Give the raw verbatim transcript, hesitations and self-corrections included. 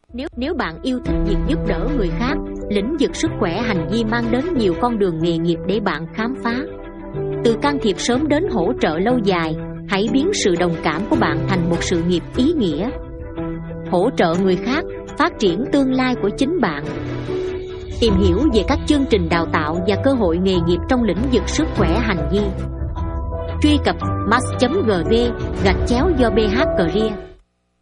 Nếu nếu bạn yêu thích việc giúp đỡ người khác, lĩnh vực sức khỏe hành vi mang đến nhiều con đường nghề nghiệp để bạn khám phá. Từ can thiệp sớm đến hỗ trợ lâu dài, hãy biến sự đồng cảm của bạn thành một sự nghiệp ý nghĩa. Hỗ trợ người khác, phát triển tương lai của chính bạn. Tìm hiểu về các chương trình đào tạo và cơ hội nghề nghiệp trong lĩnh vực sức khỏe hành vi. Truy cập mass chấm gv gạch chéo do bh career.